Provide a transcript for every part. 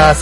las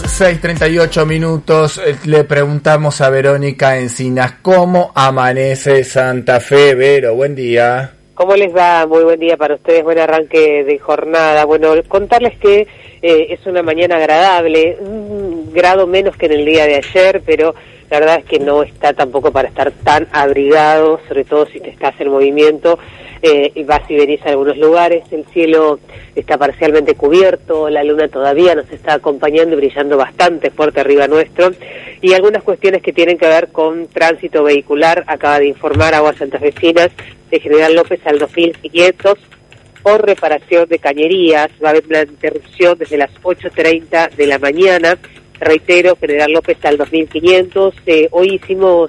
6:38. Le preguntamos a Verónica Encinas, ¿cómo amanece Santa Fe? Vero, buen día. ¿Cómo les va? Muy buen día para ustedes, buen arranque de jornada. Bueno, contarles que es una mañana agradable, un grado menos que en el día de ayer, pero la verdad es que no está tampoco para estar tan abrigado, sobre todo si te estás en movimiento, y vas y venís a algunos lugares. El cielo está parcialmente cubierto, la luna todavía nos está acompañando y brillando bastante fuerte arriba nuestro, y algunas cuestiones que tienen que ver con tránsito vehicular. Acaba de informar Aguas Santafesinas de General López al 2500 por reparación de cañerías. Va a haber una interrupción desde las 8:30 de la mañana. Reitero, General López al 2500. Hoy hicimos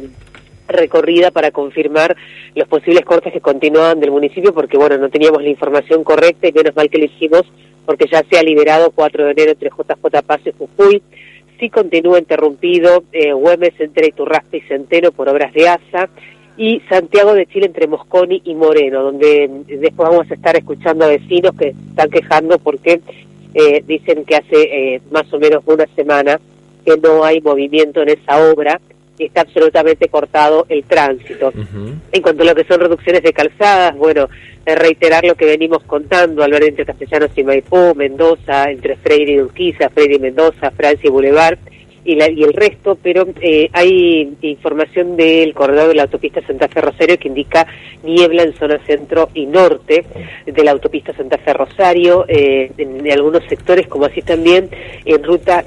recorrida para confirmar los posibles cortes que continuaban del municipio, porque bueno, no teníamos la información correcta y menos mal que lo hicimos, porque ya se ha liberado 4 de enero entre JJ Paz y Jujuy. Sí continúa interrumpido Güemes entre Iturraspe y Centeno por obras de ASA, y Santiago de Chile entre Mosconi y Moreno, donde después vamos a estar escuchando a vecinos que están quejando porque dicen que hace más o menos una semana que no hay movimiento en esa obra y está absolutamente cortado el tránsito. En cuanto a lo que son reducciones de calzadas, bueno, reiterar lo que venimos contando, al ver entre Castellanos y Maipú, Mendoza, entre Freire y Urquiza, Freire y Mendoza, Francia y Boulevard, y el resto, pero hay información del corredor de la autopista Santa Fe Rosario que indica niebla en zona centro y norte de la autopista Santa Fe Rosario, en algunos sectores, como así también en ruta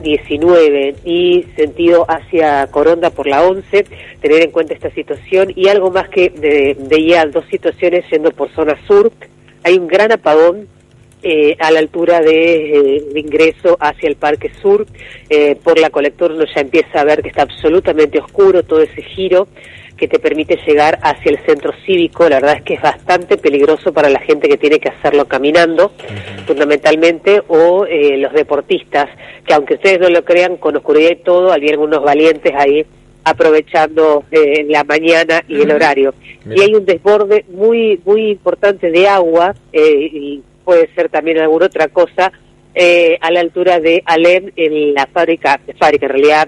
19 y sentido hacia Coronda por la 11, tener en cuenta esta situación. Y algo más que veía dos situaciones yendo por zona sur. Hay un gran apagón a la altura de ingreso hacia el Parque Sur, por la Colector uno ya empieza a ver que está absolutamente oscuro todo ese giro que te permite llegar hacia el centro cívico. La verdad es que es bastante peligroso para la gente que tiene que hacerlo caminando, fundamentalmente, o los deportistas, que aunque ustedes no lo crean, con oscuridad y todo, había algunos valientes ahí aprovechando la mañana y el horario. Y hay un desborde muy muy importante de agua, y puede ser también alguna otra cosa, a la altura de Alem, en la fábrica en realidad,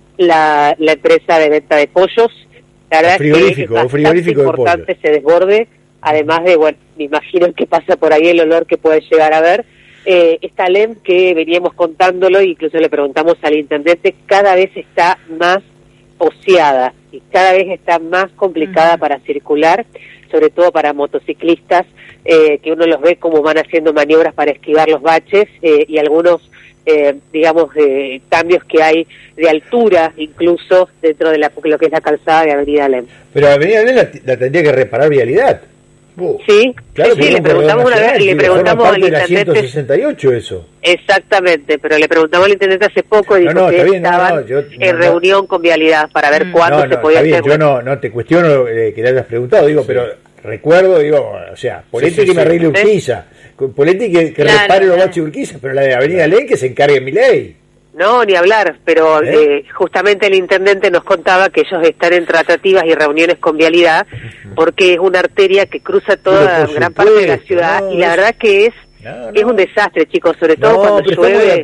la empresa de venta de pollos. La verdad es que es bastante importante ese desborde, además de, bueno, me imagino que pasa por ahí el olor que puede llegar a ver. Esta Alem que veníamos contándolo, incluso le preguntamos al intendente, cada vez está más oceada y cada vez está más complicada para circular, sobre todo para motociclistas, que uno los ve como van haciendo maniobras para esquivar los baches, y algunos, digamos, cambios que hay de altura, incluso dentro de lo que es la calzada de Avenida Alem. Pero Avenida Alem la tendría que reparar Vialidad. Sí, claro, sí, le preguntamos una vez, le preguntamos al intendente. 168 eso. Exactamente, pero le preguntamos al intendente hace poco y dijo que estaban en reunión con Vialidad para ver cuándo se podía hacer. Yo no te cuestiono que le hayas preguntado, digo, pero recuerdo, digo, o sea, Poletti que me arregle Urquiza, Poletti que repare los baches de Urquiza, pero la de Avenida Alem que se encargue Milei. No, ni hablar, pero justamente el intendente nos contaba que ellos están en tratativas y reuniones con Vialidad, porque es una arteria que cruza toda gran parte de la ciudad, y la verdad que es un desastre, chicos, sobre todo cuando llueve. Estamos de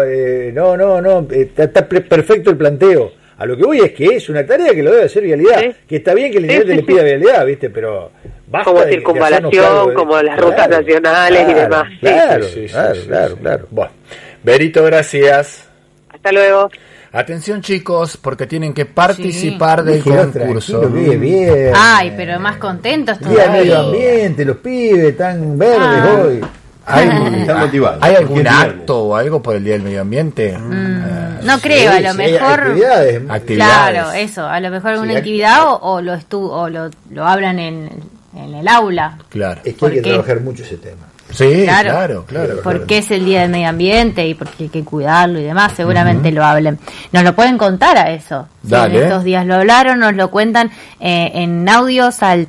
acuerdo, está perfecto el planteo. A lo que voy es que es una tarea que lo debe hacer Vialidad, que está bien que el intendente le pida Vialidad, ¿viste? Pero basta como circunvalación, como las rutas nacionales y demás. Claro. Bueno, Berito, gracias. Hasta luego. Atención, chicos, porque tienen que participar del concurso. Bien. Ay, pero más contentos todavía. todavía. Medio ambiente, los pibes tan verdes hoy. Están motivados. ¿Hay algún acto o algo por el Día del Medio Ambiente? No creo, a lo mejor. Actividades. Claro, eso. A lo mejor alguna actividad o lo hablan en el aula. Claro. Es que hay que trabajar mucho ese tema. Sí, claro. Porque es el Día del Medio Ambiente y porque hay que cuidarlo y demás, seguramente lo hablen. Nos lo pueden contar a eso. Dale. Si en estos días lo hablaron, nos lo cuentan en audios al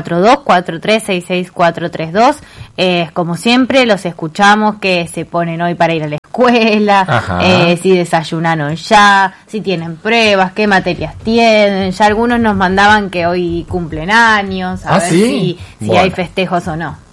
342-4366-432. Como siempre, los escuchamos que se ponen hoy para ir a la escuela, si desayunaron ya, si tienen pruebas, qué materias tienen. Ya algunos nos mandaban que hoy cumplen años, a ver si hay festejos o no.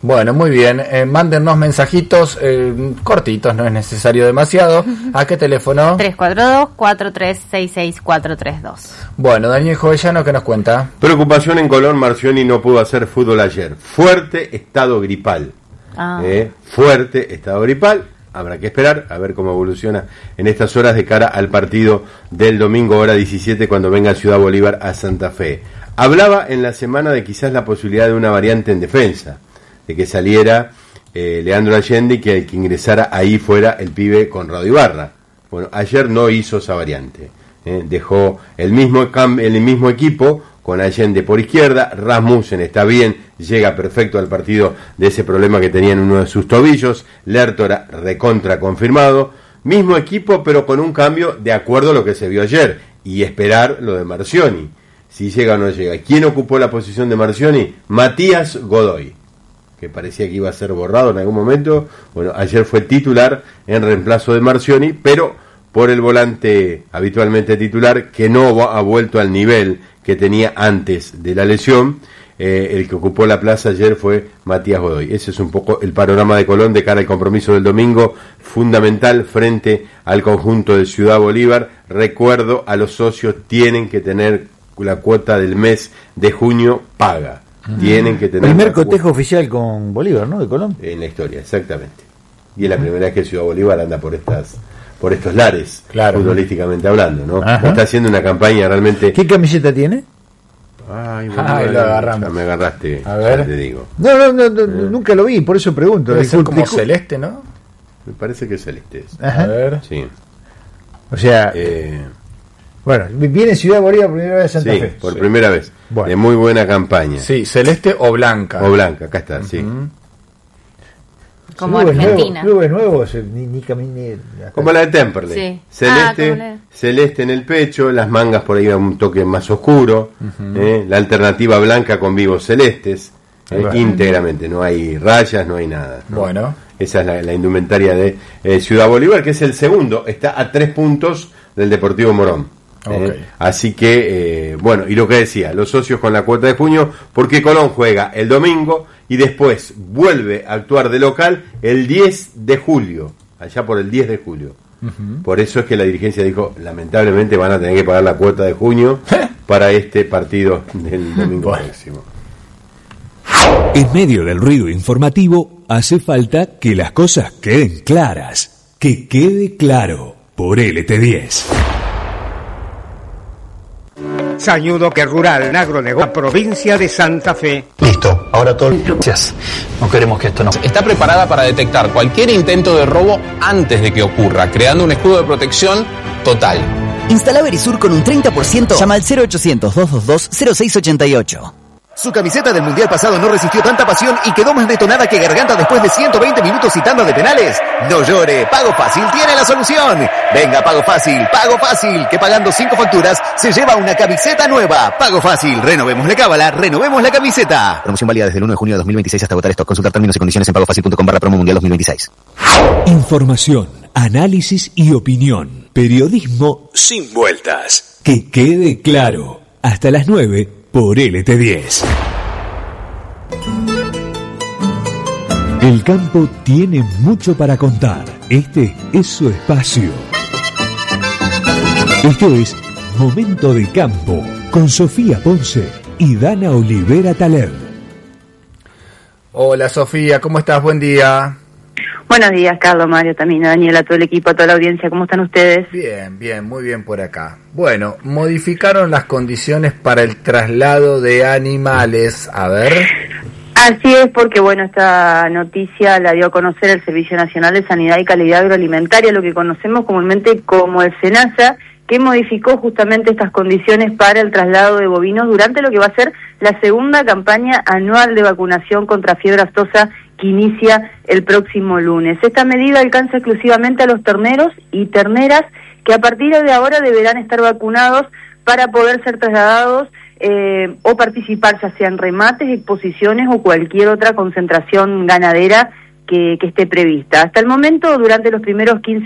Bueno, muy bien. Mándennos mensajitos cortitos, no es necesario demasiado. ¿A qué teléfono? 342-4366-432. Bueno, Daniel Jovellano, ¿qué nos cuenta? Preocupación en Colón, Marcioni no pudo hacer fútbol ayer. Fuerte estado gripal. Fuerte estado gripal. Habrá que esperar a ver cómo evoluciona en estas horas de cara al partido del domingo, hora 17, cuando venga Ciudad Bolívar a Santa Fe. Hablaba en la semana de quizás la posibilidad de una variante en defensa, de que saliera Leandro Allende y que el que ingresara ahí fuera el pibe Conrado Ibarra. Bueno, ayer no hizo esa variante. Dejó el mismo equipo con Allende por izquierda. Rasmussen está bien, llega perfecto al partido de ese problema que tenía en uno de sus tobillos. Lertora recontra confirmado. Mismo equipo, pero con un cambio de acuerdo a lo que se vio ayer. Y esperar lo de Marcioni, si llega o no llega. ¿Quién ocupó la posición de Marcioni? Matías Godoy, que parecía que iba a ser borrado en algún momento. Bueno, ayer fue titular en reemplazo de Marcioni, pero por el volante habitualmente titular, que no ha vuelto al nivel que tenía antes de la lesión. El que ocupó la plaza ayer fue Matías Godoy. Ese es un poco el panorama de Colón de cara al compromiso del domingo, fundamental frente al conjunto de Ciudad Bolívar. Recuerdo, a los socios tienen que tener la cuota del mes de junio paga. Tienen que tener primer cotejo oficial con Bolívar, ¿no? De Colón. En la historia, exactamente. Y es la primera vez que Ciudad Bolívar anda por estos lares, claro, futbolísticamente hablando, ¿no? Está haciendo una campaña realmente. ¿Qué camiseta tiene? Ay, lo agarramos. Me agarraste, a ver. ya te digo. No, nunca lo vi, por eso pregunto. Debe ser como celeste, ¿no? Me parece que es celeste. A ver. Sí. O sea, bueno, viene Ciudad Bolívar por primera vez a Santa Fe. Por primera vez. Bueno. De muy buena campaña. Sí, celeste o blanca. O blanca, acá está, sí. Como Argentina. Clubes nuevos, ni caminé. Como la de Temperley. Sí. Celeste en el pecho, las mangas por ahí un toque más oscuro, la alternativa blanca con vivos celestes, íntegramente, no hay rayas, no hay nada, ¿no? Bueno. Esa es la indumentaria de Ciudad Bolívar, que es el segundo, está a 3 puntos del Deportivo Morón. Así que, bueno, y lo que decía, los socios con la cuota de junio, porque Colón juega el domingo y después vuelve a actuar de local el 10 de julio, allá por el 10 de julio. Por eso es que la dirigencia dijo, lamentablemente van a tener que pagar la cuota de junio para este partido del domingo próximo. En medio del ruido informativo, hace falta que las cosas queden claras. Que quede claro por LT10. Sañudo que Rural Agronegocio, provincia de Santa Fe. Listo, ahora todo. Gracias. No queremos que esto no. Está preparada para detectar cualquier intento de robo antes de que ocurra, creando un escudo de protección total. Instala Verisur con un 30%. Llama al 0800-222-0688. Su camiseta del Mundial pasado no resistió tanta pasión y quedó más detonada que Garganta después de 120 minutos y tanda de penales. No llore, Pago Fácil tiene la solución. Venga, Pago Fácil, que pagando 5 facturas se lleva una camiseta nueva. Pago Fácil, renovemos la cábala, renovemos la camiseta. Promoción válida desde el 1 de junio de 2026 hasta agotar stock. Consultar términos y condiciones en pagofacil.com/promo mundial 2026. Información, análisis y opinión. Periodismo sin vueltas. Que quede claro. Hasta las 9 por LT10. El campo tiene mucho para contar. Este es su espacio. Esto es Momento de Campo con Sofía Ponce y Dana Olivera Taleb. Hola Sofía, ¿cómo estás? Buen día. Buenos días, Carlos, Mario, también Daniela, todo el equipo, toda la audiencia. ¿Cómo están ustedes? Bien, muy bien por acá. Bueno, modificaron las condiciones para el traslado de animales. A ver. Así es, porque bueno, esta noticia la dio a conocer el Servicio Nacional de Sanidad y Calidad Agroalimentaria, lo que conocemos comúnmente como el SENASA, que modificó justamente estas condiciones para el traslado de bovinos durante lo que va a ser la segunda campaña anual de vacunación contra fiebre aftosa que inicia el próximo lunes. Esta medida alcanza exclusivamente a los terneros y terneras que a partir de ahora deberán estar vacunados para poder ser trasladados o participar ya sea en remates, exposiciones o cualquier otra concentración ganadera que esté prevista. Hasta el momento, durante los primeros 15